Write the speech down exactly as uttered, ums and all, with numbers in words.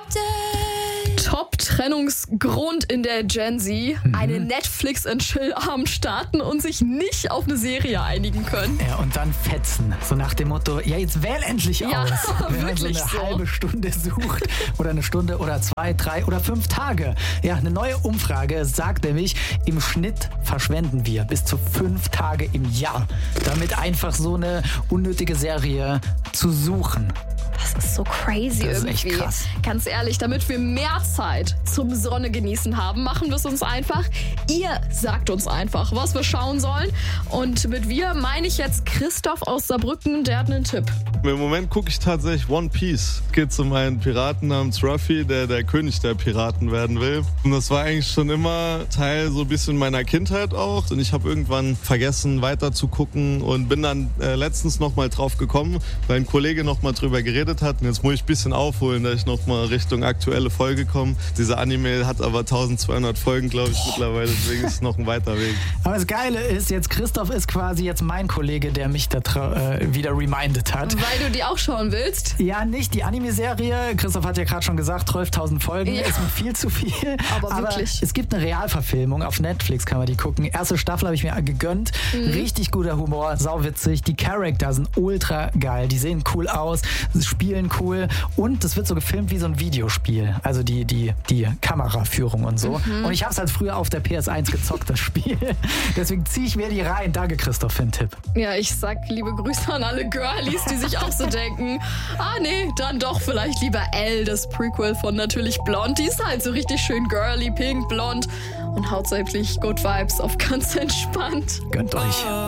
Top-Trennungsgrund in der Gen Z, mhm. eine Netflix-and-Chill-Abend starten und sich nicht auf eine Serie einigen können. Ja, und dann fetzen. So nach dem Motto, ja, jetzt wähl endlich aus. Ja, wenn man so eine so. halbe Stunde sucht oder eine Stunde oder zwei, drei oder fünf Tage. Ja, eine neue Umfrage sagt nämlich, im Schnitt verschwenden wir bis zu fünf Tage im Jahr, damit einfach so eine unnötige Serie zu suchen. Das ist so crazy das irgendwie. Ist echt krass. Ganz ehrlich, damit wir mehr Zeit zum Sonne genießen haben, machen wir es uns einfach. Ihr sagt uns einfach, was wir schauen sollen. Und mit wir meine ich jetzt Christoph aus Saarbrücken, der hat einen Tipp. Im Moment gucke ich tatsächlich One Piece. Geht um einen Piraten namens Ruffy, der der König der Piraten werden will. Und das war eigentlich schon immer Teil so ein bisschen meiner Kindheit auch. Und ich habe irgendwann vergessen, weiter zu gucken und bin dann äh, letztens nochmal drauf gekommen, weil ein Kollege nochmal drüber geredet hat. Und jetzt muss ich ein bisschen aufholen, dass ich nochmal Richtung aktuelle Folge komme. Dieser Anime hat aber zwölfhundert Folgen, glaube ich, mittlerweile. Deswegen ist es noch ein weiter Weg. Aber das Geile ist, jetzt Christoph ist quasi jetzt mein Kollege, der mich da äh, wieder reminded hat. Weil du die auch schauen willst? Ja, nicht die Anime-Serie. Christoph hat ja gerade schon gesagt, zwölftausend Folgen ja. ist mir viel zu viel. Aber, Aber wirklich. Es gibt eine Realverfilmung. Auf Netflix kann man die gucken. Erste Staffel habe ich mir gegönnt. Mhm. Richtig guter Humor, sauwitzig. Die Charakter sind ultra geil. Die sehen cool aus, spielen cool. Und es wird so gefilmt wie so ein Videospiel. Also die, die, die Kameraführung und so. Mhm. Und ich habe es halt früher auf der P S eins gezockt, das Spiel. Deswegen ziehe ich mir die rein. Danke, Christoph, für den Tipp. Ja, ich sag liebe Grüße an alle Girlies, die sich auch so denken, ah nee, dann doch vielleicht lieber Elle, das Prequel von Natürlich Blond. Die ist halt so richtig schön girly, pink, blond und hauptsächlich Good Vibes auf ganz entspannt. Gönnt euch.